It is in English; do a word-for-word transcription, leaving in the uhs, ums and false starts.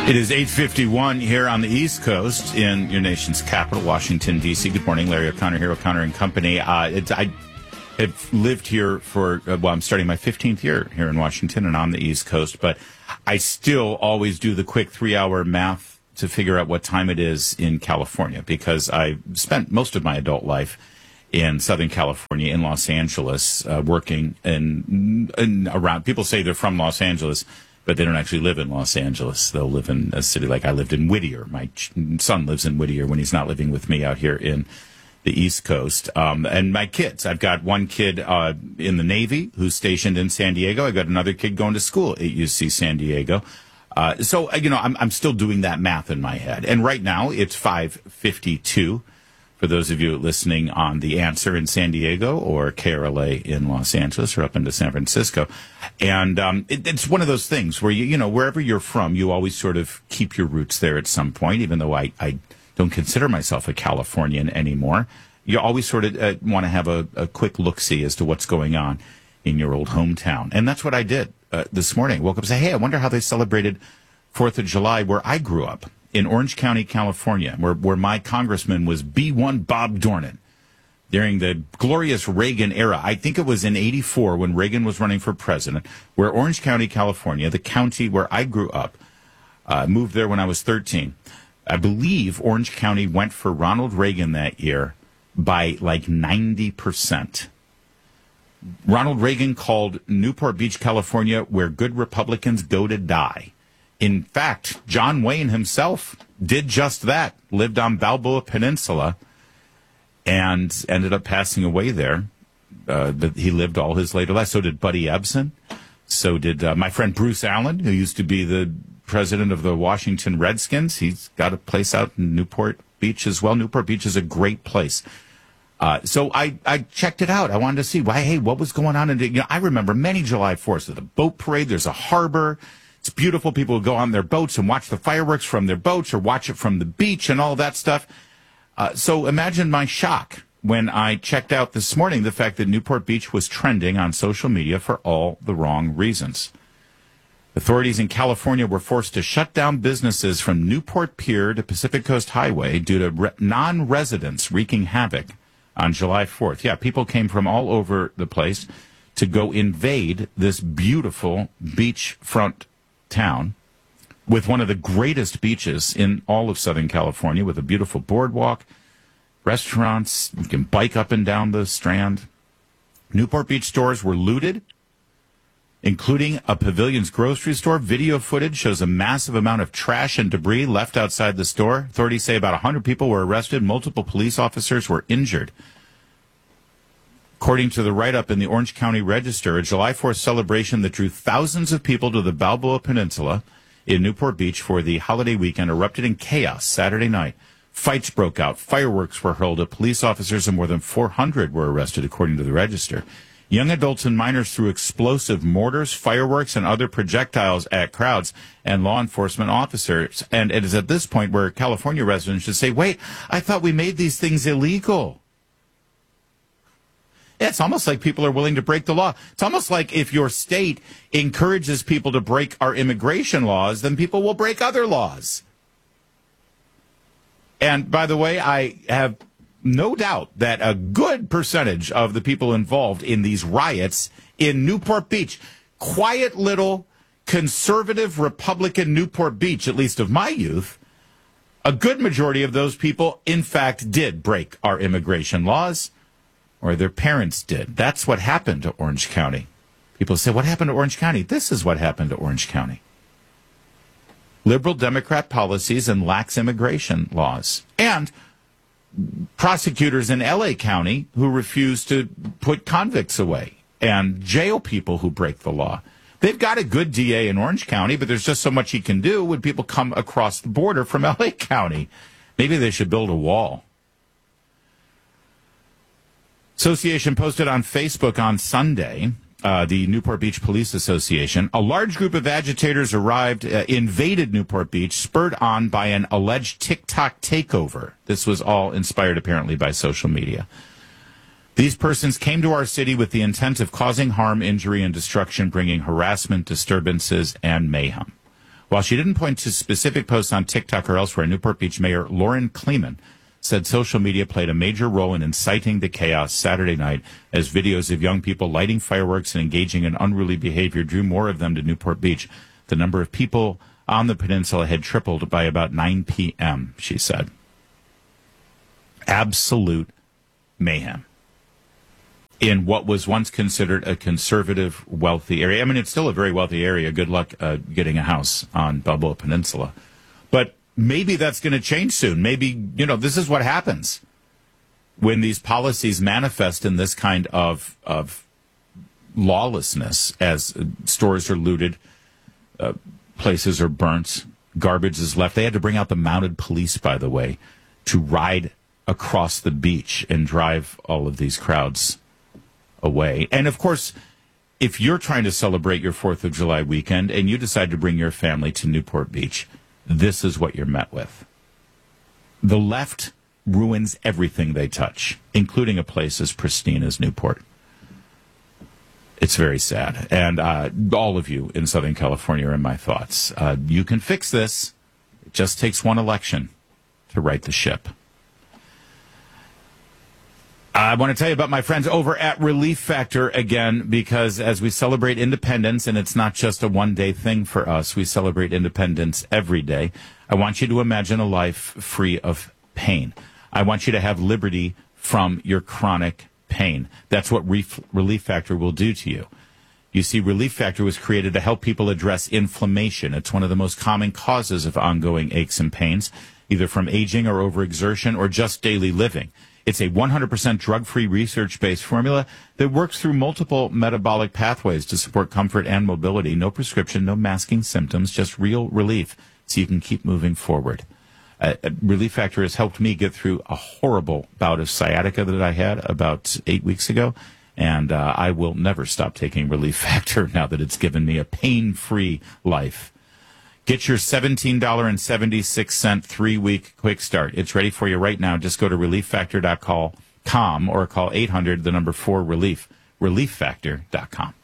It is eight fifty-one here on the East Coast in your nation's capital, Washington, D C. Good morning, Larry O'Connor here, O'Connor and Company. Uh, it's, I have lived here for, uh, well, I'm starting my fifteenth year here in Washington and on the East Coast, but I still always do the quick three-hour math to figure out what time it is in California, because I spent most of my adult life in Southern California, in Los Angeles, uh, working in, in around. People say they're from Los Angeles, but they don't actually live in Los Angeles. They'll live in a city like I lived in Whittier. My ch- son lives in Whittier when he's not living with me out here in the East Coast. Um, and my kids, I've got one kid uh, in the Navy who's stationed in San Diego. I've got another kid going to school at U C San Diego. Uh, so, you know, I'm, I'm still doing that math in my head. And right now it's five fifty-two. For those of you listening on The Answer in San Diego or K R L A in Los Angeles or up into San Francisco. And um, it, it's one of those things where, you, you know, wherever you're from, you always sort of keep your roots there at some point, even though I, I don't consider myself a Californian anymore. You always sort of uh, want to have a, a quick look-see as to what's going on in your old hometown. And that's what I did uh, this morning. Woke up and said, hey, I wonder how they celebrated fourth of July where I grew up. In Orange County, California, where, where my congressman was B one Bob Dornan during the glorious Reagan era. I think it was in eighty-four when Reagan was running for president, where Orange County, California, the county where I grew up, uh, moved there when I was thirteen. I believe Orange County went for Ronald Reagan that year by like ninety percent. Ronald Reagan called Newport Beach, California, where good Republicans go to die. In fact, John Wayne himself did just that, lived on Balboa Peninsula and ended up passing away there. Uh, but he lived all his later life. So did Buddy Ebsen. So did uh, my friend Bruce Allen, who used to be the president of the Washington Redskins. He's got a place out in Newport Beach as well. Newport Beach is a great place. Uh, so I, I checked it out. I wanted to see why, hey, what was going on? And you know, I remember many July fourths. There's a boat parade. There's a harbor. It's beautiful. People go on their boats and watch the fireworks from their boats or watch it from the beach and all that stuff. Uh, so imagine my shock when I checked out this morning the fact that Newport Beach was trending on social media for all the wrong reasons. Authorities in California were forced to shut down businesses from Newport Pier to Pacific Coast Highway due to re- non-residents wreaking havoc on July fourth. Yeah, people came from all over the place to go invade this beautiful beachfront town with one of the greatest beaches in all of Southern California, with a beautiful boardwalk, restaurants. You can bike up and down the Strand. Newport Beach stores were looted, including a Pavilion's grocery store. Video footage shows a massive amount of trash and debris left outside the store. Authorities say about one hundred people were arrested. Multiple police officers were injured. According to the write-up in the Orange County Register, a July fourth celebration that drew thousands of people to the Balboa Peninsula in Newport Beach for the holiday weekend erupted in chaos Saturday night. Fights broke out. Fireworks were hurled at police officers, and more than four hundred were arrested, according to the Register. Young adults and minors threw explosive mortars, fireworks, and other projectiles at crowds and law enforcement officers. And it is at this point where California residents should say, wait, I thought we made these things illegal. It's almost like people are willing to break the law. It's almost like if your state encourages people to break our immigration laws, then people will break other laws. And by the way, I have no doubt that a good percentage of the people involved in these riots in Newport Beach, quiet little conservative Republican Newport Beach, at least of my youth, a good majority of those people, in fact, did break our immigration laws. Or their parents did. That's what happened to Orange County. People say, what happened to Orange County? This is what happened to Orange County. Liberal Democrat policies and lax immigration laws. And prosecutors in L A County who refuse to put convicts away and jail people who break the law. They've got a good D A in Orange County, but there's just so much he can do when people come across the border from L A County. Maybe they should build a wall. Association posted on Facebook on Sunday, uh, the Newport Beach Police Association, a large group of agitators arrived, uh, invaded Newport Beach, spurred on by an alleged TikTok takeover. This was all inspired, apparently, by social media. These persons came to our city with the intent of causing harm, injury, and destruction, bringing harassment, disturbances, and mayhem. While she didn't point to specific posts on TikTok or elsewhere, Newport Beach Mayor Lauren Kleeman said social media played a major role in inciting the chaos Saturday night as videos of young people lighting fireworks and engaging in unruly behavior drew more of them to Newport Beach. The number of people on the peninsula had tripled by about nine p.m., she said. Absolute mayhem in what was once considered a conservative, wealthy area. I mean, it's still a very wealthy area. Good luck uh, getting a house on Balboa Peninsula. But maybe that's going to change soon. Maybe, you know, this is what happens when these policies manifest in this kind of of lawlessness as stores are looted, uh, places are burnt, garbage is left. They had to bring out the mounted police, by the way, to ride across the beach and drive all of these crowds away. And, of course, if you're trying to celebrate your fourth of July weekend and you decide to bring your family to Newport Beach, this is what you're met with. The left ruins everything they touch, including a place as pristine as Newport. It's very sad. And uh, all of you in Southern California are in my thoughts. Uh, you can fix this. It just takes one election to right the ship. I want to tell you about my friends over at Relief Factor again, because as we celebrate independence, and it's not just a one-day thing for us, we celebrate independence every day. I want you to imagine a life free of pain. I want you to have liberty from your chronic pain. That's what Ref- Relief Factor will do to you. You see, Relief Factor was created to help people address inflammation. It's one of the most common causes of ongoing aches and pains, either from aging or overexertion or just daily living. It's a one hundred percent drug-free, research-based formula that works through multiple metabolic pathways to support comfort and mobility. No prescription, no masking symptoms, just real relief so you can keep moving forward. Uh, Relief Factor has helped me get through a horrible bout of sciatica that I had about eight weeks ago, and uh, I will never stop taking Relief Factor now that it's given me a pain-free life. Get your seventeen dollars and seventy-six cents three-week quick start. It's ready for you right now. Just go to relief factor dot com or call eight hundred, the number four, relief, relief factor dot com.